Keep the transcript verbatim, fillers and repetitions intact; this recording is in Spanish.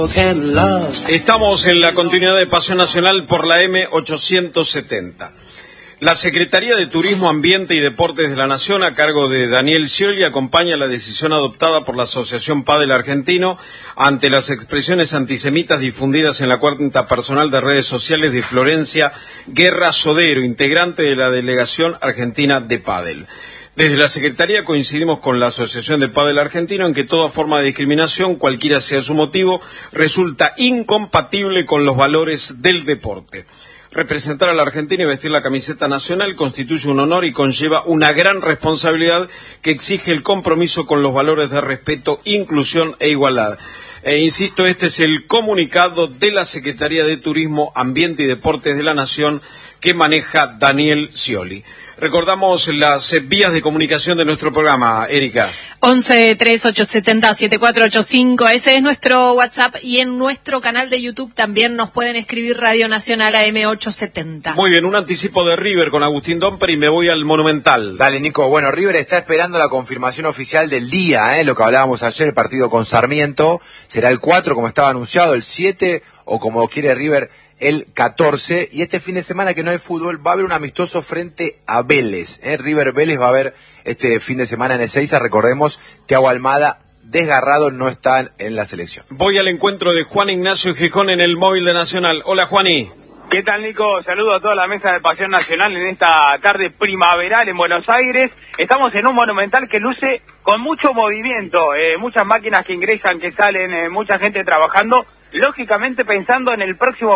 Estamos en la continuidad de Pasión Nacional por la eme ochocientos setenta. La Secretaría de Turismo, Ambiente y Deportes de la Nación, a cargo de Daniel Scioli, acompaña la decisión adoptada por la Asociación Pádel Argentino ante las expresiones antisemitas difundidas en la cuenta personal de redes sociales de Florencia Guerra Sodero, integrante de la Delegación Argentina de Pádel. Desde la Secretaría coincidimos con la Asociación de Pádel Argentino en que toda forma de discriminación, cualquiera sea su motivo, resulta incompatible con los valores del deporte. Representar a la Argentina y vestir la camiseta nacional constituye un honor y conlleva una gran responsabilidad que exige el compromiso con los valores de respeto, inclusión e igualdad. E insisto, este es el comunicado de la Secretaría de Turismo, Ambiente y Deportes de la Nación que maneja Daniel Scioli. Recordamos las vías de comunicación de nuestro programa, Erika. once, tres, ocho siete cero, siete cuatro ocho cinco, ese es nuestro WhatsApp, y en nuestro canal de YouTube también nos pueden escribir Radio Nacional A M ochocientos setenta. Muy bien, un anticipo de River con Agustín Domper y me voy al Monumental. Dale, Nico. Bueno, River está esperando la confirmación oficial del día, ¿eh? Lo que hablábamos ayer, el partido con Sarmiento, será el cuatro como estaba anunciado, el siete o como quiere River, el catorce, y este fin de semana que no hay fútbol va a haber un amistoso frente a Vélez, ¿eh? River Vélez va a haber este fin de semana en Ezeiza. Recordemos, Thiago Almada, desgarrado, no está en la selección. Voy al encuentro de Juan Ignacio Gijón en el móvil de Nacional. Hola, Juani. ¿Qué tal, Nico? Saludo a toda la mesa de Pasión Nacional en esta tarde primaveral en Buenos Aires. Estamos en un Monumental que luce con mucho movimiento, eh, muchas máquinas que ingresan, que salen, eh, mucha gente trabajando, lógicamente pensando en el próximo